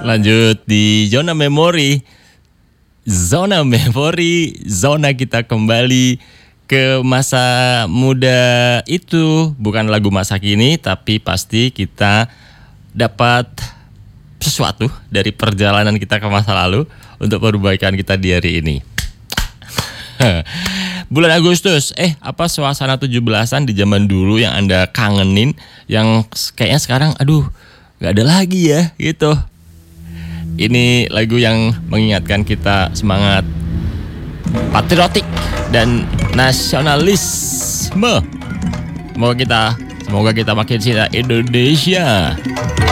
Lanjut di zona memori. Zona memori, zona kita kembali ke masa muda itu. Bukan lagu masa kini, tapi pasti kita dapat sesuatu dari perjalanan kita ke masa lalu untuk perbaikan kita di hari ini. Bulan Agustus, apa suasana 17-an di zaman dulu yang Anda kangenin, yang kayaknya sekarang aduh gak ada lagi ya gitu. Ini lagu yang mengingatkan kita semangat patriotik dan nasionalisme. Semoga kita makin cinta Indonesia.